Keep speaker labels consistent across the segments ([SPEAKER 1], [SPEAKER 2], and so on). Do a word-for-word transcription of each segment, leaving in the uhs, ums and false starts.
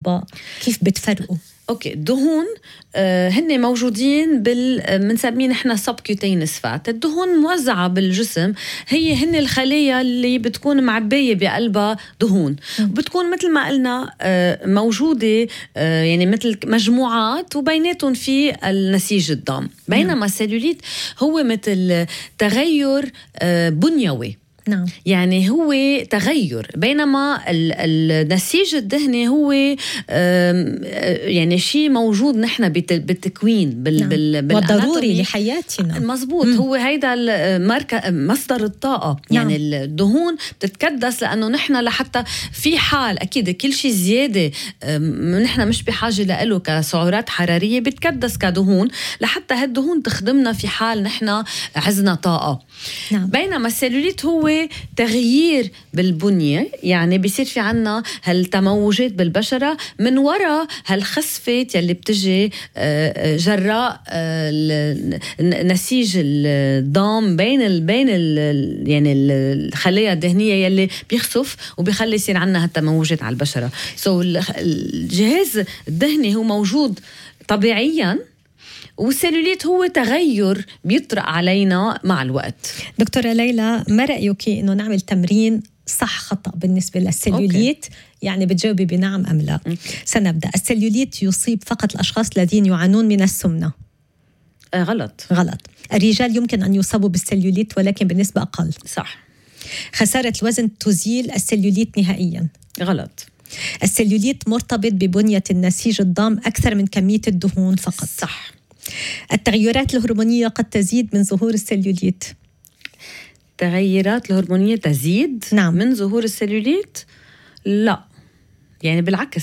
[SPEAKER 1] الأطباء كيف بتفرقوا؟
[SPEAKER 2] اوكي، الدهون آه هن موجودين بال بنسميه نحن سبكيوتينس فات. الدهون موزعه بالجسم، هي هن الخليه اللي بتكون معبيه بقلبها دهون، بتكون مثل ما قلنا آه موجوده آه يعني مثل مجموعات وبيناتهم في النسيج الدم. بينما السيلوليت هو مثل تغير آه بنيوي.
[SPEAKER 1] نعم.
[SPEAKER 2] يعني هو تغير، بينما النسيج الدهني هو يعني شيء موجود نحن بالتكوين بال
[SPEAKER 1] نعم.
[SPEAKER 2] بال
[SPEAKER 1] وضروري لحياتنا.
[SPEAKER 2] مزبوط. مم. هو هيدا مصدر الطاقة. نعم. يعني الدهون بتتكدس لأنه نحن لحتى في حال أكيد كل شيء زيادة نحن مش بحاجة له كسعرات حرارية بتكدس كدهون لحتى هالدهون تخدمنا في حال نحن عزنا طاقة.
[SPEAKER 1] نعم.
[SPEAKER 2] بينما السيلوليت هو تغيير بالبنية، يعني بيصير في عنا هالتموجات بالبشرة من وراء هالخسفة يلي بتجي جراء نسيج الدم بين ال بين ال يعني الخلايا الدهنية يلي بيخسف وبيخلي يصير عنا هالتموجات على البشرة. سو الجهاز الدهني هو موجود طبيعياً، والسيلوليت هو تغير بيطرق علينا مع الوقت.
[SPEAKER 1] دكتورة ليلى، ما رأيك إنه نعمل تمرين صح خطأ بالنسبة للسيلوليت؟ أوكي. يعني بتجاوبي بنعم أم لا؟ أوكي. سنبدأ. السيلوليت يصيب فقط الأشخاص الذين يعانون من السمنة.
[SPEAKER 2] آه غلط.
[SPEAKER 1] غلط. الرجال يمكن أن يصابوا بالسيلوليت ولكن بنسبة أقل.
[SPEAKER 2] صح.
[SPEAKER 1] خسارة الوزن تزيل السيلوليت نهائيا.
[SPEAKER 2] غلط.
[SPEAKER 1] السيلوليت مرتبط ببنية النسيج الضام أكثر من كمية الدهون فقط.
[SPEAKER 2] صح.
[SPEAKER 1] التغيرات الهرمونية قد تزيد من ظهور السيلوليت.
[SPEAKER 2] التغيرات الهرمونية تزيد
[SPEAKER 1] نعم.
[SPEAKER 2] من ظهور السيلوليت؟ لا، يعني بالعكس.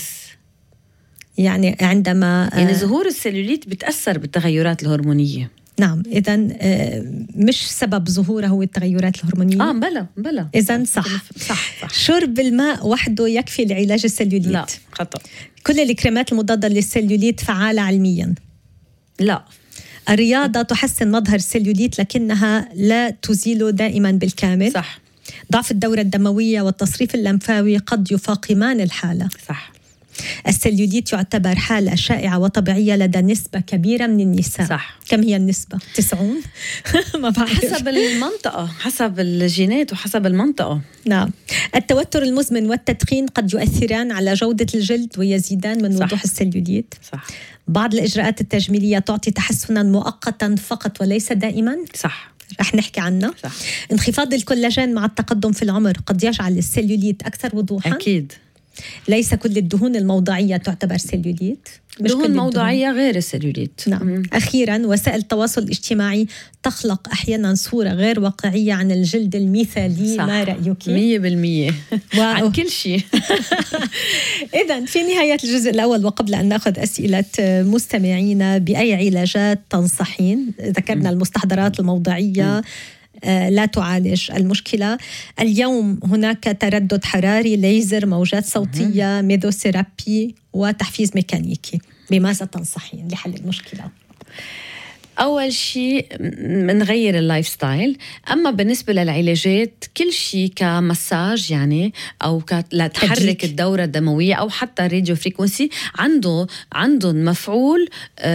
[SPEAKER 1] يعني عندما
[SPEAKER 2] يعني ظهور السيلوليت بتأثر بالتغيرات الهرمونية.
[SPEAKER 1] نعم. إذن مش سبب ظهوره هو التغيرات الهرمونية.
[SPEAKER 2] آه بلا بلا.
[SPEAKER 1] إذن صح.
[SPEAKER 2] صح, صح.
[SPEAKER 1] شرب الماء وحده يكفي لعلاج السيلوليت؟
[SPEAKER 2] لا، خطأ.
[SPEAKER 1] كل الكريمات المضادة للسيلوليت فعالة علميا؟
[SPEAKER 2] لا.
[SPEAKER 1] الرياضة تحسن مظهر السيلوليت لكنها لا تزيله دائما بالكامل؟
[SPEAKER 2] صح.
[SPEAKER 1] ضعف الدورة الدموية والتصريف اللمفاوي قد يفاقمان الحالة؟
[SPEAKER 2] صح.
[SPEAKER 1] السيلوليت يعتبر حالة شائعة وطبيعية لدى نسبة كبيرة من النساء.
[SPEAKER 2] صح.
[SPEAKER 1] كم هي النسبة؟ تسعون؟ ما بعرف.
[SPEAKER 2] حسب المنطقة، حسب الجينات وحسب المنطقة.
[SPEAKER 1] نعم. التوتر المزمن والتدخين قد يؤثران على جودة الجلد ويزيدان من وضوح السيلوليت.
[SPEAKER 2] صح.
[SPEAKER 1] بعض الإجراءات التجميلية تعطي تحسنا مؤقتا فقط وليس دائما.
[SPEAKER 2] صح.
[SPEAKER 1] رح نحكي عنها.
[SPEAKER 2] صح.
[SPEAKER 1] انخفاض الكولاجين مع التقدم في العمر قد يجعل السيلوليت أكثر وضوحا.
[SPEAKER 2] أكيد.
[SPEAKER 1] ليس كل الدهون الموضعية تعتبر سيلوليت.
[SPEAKER 2] دهون موضعية غير السيلوليت.
[SPEAKER 1] نعم. مم. أخيرا، وسائل التواصل الاجتماعي تخلق أحيانا صورة غير واقعية عن الجلد المثالي. ما رأيك؟
[SPEAKER 2] مية بالمية عن كل شيء.
[SPEAKER 1] إذن في نهاية الجزء الأول وقبل أن نأخذ أسئلة مستمعين، بأي علاجات تنصحين؟ ذكرنا المستحضرات الموضعية لا تعالج المشكلة. اليوم هناك تردد حراري، ليزر، موجات صوتية، ميزوثيرابي وتحفيز ميكانيكي. بماذا تنصحين لحل المشكلة؟
[SPEAKER 2] أول شيء منغير اللايف ستايل. أما بالنسبة للعلاجات كل شيء كمساج يعني أو لتحرك الدورة الدموية أو حتى راديو فريكونسي عنده عندهم مفعول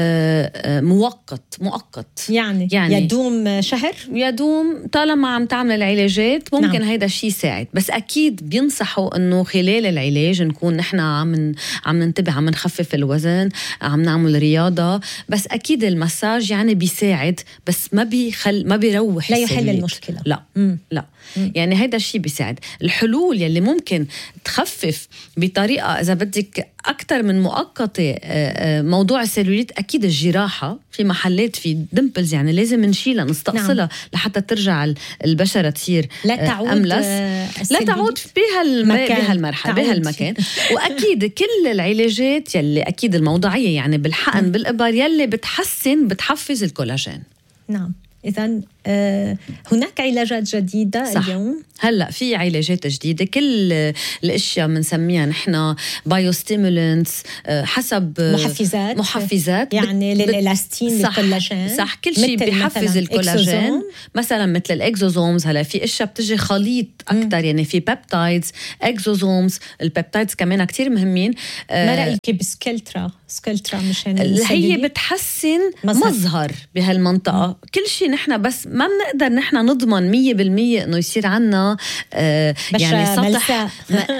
[SPEAKER 2] مؤقت مؤقت
[SPEAKER 1] يعني, يعني يدوم شهر،
[SPEAKER 2] يدوم طالما عم تعمل العلاجات ممكن. نعم. هيدا الشيء يساعد، بس أكيد بينصحوا إنه خلال العلاج نكون نحن عم عم ننتبه، عم نخفف الوزن، عم نعمل رياضة. بس أكيد المساج يعني بيساعد بس ما بيخل ما بيروح،
[SPEAKER 1] لا يحل المشكلة.
[SPEAKER 2] لا مم. لا مم. يعني هيدا الشيء بيساعد. الحلول يلي ممكن تخفف بطريقة إذا بدك أكتر من مؤقتة موضوع السيلوليت، أكيد الجراحة في محلات في دمبلز يعني لازم نشيلها نستأصلها. نعم. لحتى ترجع البشرة تصير
[SPEAKER 1] لا تعود
[SPEAKER 2] أملس، لا تعود بهالمرحلة بهالمكان. وأكيد كل العلاجات يلي أكيد الموضعية يعني بالحقن بالإبر يلي بتحسن بتحفز الكولاجين.
[SPEAKER 1] نعم. إذن آه هناك علاجات جديدة صح. اليوم
[SPEAKER 2] هلا في علاجات جديده، كل الاشياء بنسميها نحن بايوستيمولنتس، حسب
[SPEAKER 1] محفزات
[SPEAKER 2] محفزات
[SPEAKER 1] يعني بت... للالاستين للكولاجين.
[SPEAKER 2] صح، كل شيء بيحفز الكولاجين، مثلا مثل الاكزوزومز. هلا في اشياء بتجي خليط اكثر، يعني في بيبتايدز، اكزوزومز. البيبتايدز كمان كتير مهمين.
[SPEAKER 1] ما رايك بسكلترا؟ سكلترا مشان
[SPEAKER 2] هي بتحسن مظهر, مظهر بهالمنطقه. مم. كل شيء نحن بس ما بنقدر نحن نضمن مية بالمية انه يصير عنا آه يعني سطح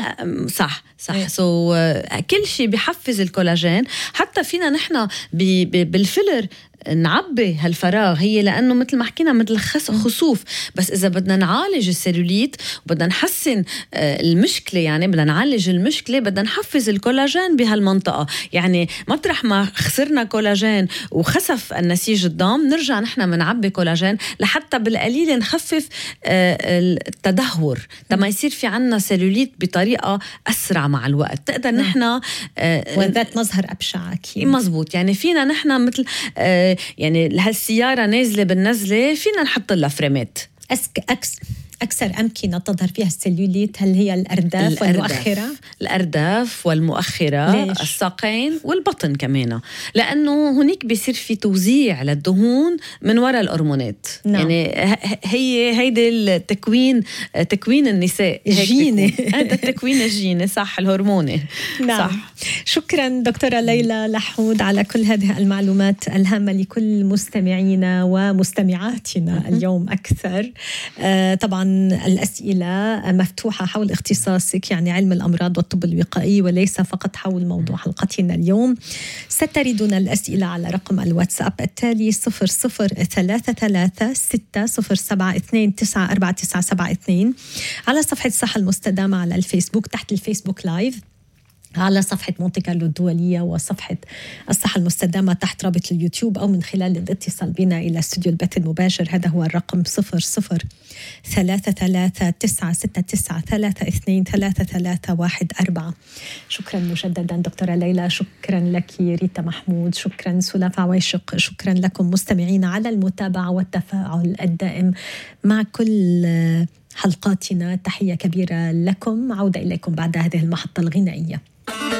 [SPEAKER 2] صح صح سو so, كل شيء بيحفز الكولاجين. حتى فينا نحن بالفيلر نعبي هالفراغ، هي لأنه مثل ما حكينا مثل خسوف. بس إذا بدنا نعالج السيلوليت وبدنا نحسن المشكلة، يعني بدنا نعالج المشكلة، بدنا نحفز الكولاجين بهالمنطقة. يعني مطرح ما خسرنا كولاجين وخسف النسيج الضام، نرجع نحن منعبي كولاجين لحتى بالقليل نخفف التدهور، تما يصير في عنا سيلوليت بطريقة أسرع مع الوقت. تقدر نحن
[SPEAKER 1] وذات مظهر أبشع أكيد.
[SPEAKER 2] مزبوط، يعني فينا نحن مثل آه يعني هالسيارة نازلة بالنزلة فينا نحط لها فريمات.
[SPEAKER 1] أسك أكس أكثر أمكنة تظهر فيها السليوليت هل هي الأرداف, الأرداف والمؤخرة؟
[SPEAKER 2] الأرداف والمؤخرة، ليش؟ الساقين والبطن كمان، لأنه هناك بيصير في توزيع للدهون من وراء الهرمونات. نعم. يعني هي هيدا التكوين، تكوين النساء
[SPEAKER 1] الجيني،
[SPEAKER 2] هذا التكوين الجيني صح، الهرموني.
[SPEAKER 1] نعم. صح. شكرا دكتورة ليلى لحود على كل هذه المعلومات الهامة لكل مستمعينا ومستمعاتنا اليوم أكثر. آه طبعا الأسئلة مفتوحة حول اختصاصك، يعني علم الأمراض والطب الوقائي، وليس فقط حول موضوع حلقتنا اليوم. ستردون الأسئلة على رقم الواتساب التالي صفر صفر ثلاثة ثلاثة ستة صفر سبعة اثنين تسعة أربعة تسعة سبعة اثنين، على صفحة الصحة المستدامة على الفيسبوك تحت الفيسبوك لايف، على صفحة مونتي كارلو الدولية وصفحة الصحة المستدامة تحت رابط اليوتيوب، أو من خلال الاتصال بنا إلى استوديو البث المباشر. هذا هو الرقم صفر صفر ثلاثة ثلاثة تسعة ستة تسعة ثلاثة اثنين ثلاثة ثلاثة واحد أربعة. شكرا مجددا دكتورة ليلى، شكرا لك ريتا محمود، شكرا سلافة عويشق، شكرا لكم مستمعين على المتابعة والتفاعل الدائم مع كل حلقاتنا. تحية كبيرة لكم، عودة إليكم بعد هذه المحطة الغنائية.